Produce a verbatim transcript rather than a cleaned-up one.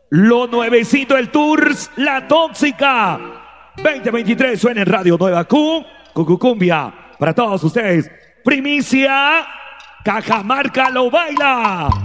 Lo nuevecito, el Tours, La Tóxica. veinte veintitrés suena en Radio Nueva Q. Cucucumbia. Para todos ustedes. Primicia. Cajamarca lo baila.